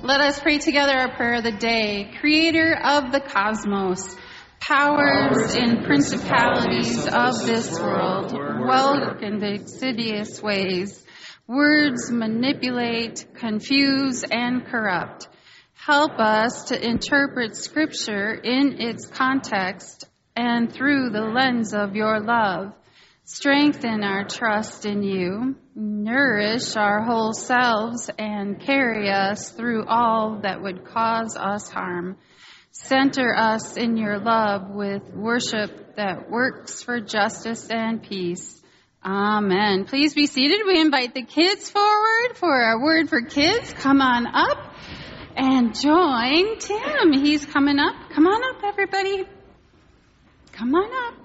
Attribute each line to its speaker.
Speaker 1: Let us pray together our prayer of the day. Creator of the cosmos, powers and principalities of this world, work in insidious ways. Words manipulate, confuse, and corrupt. Help us to interpret Scripture in its context and through the lens of your love. Strengthen our trust in you, nourish our whole selves, and carry us through all that would cause us harm. Center us in your love with worship that works for justice and peace. Amen. Please be seated. We invite the kids forward for our Word for Kids. Come on up and join Tim. He's coming up. Come on up, everybody. Come on up.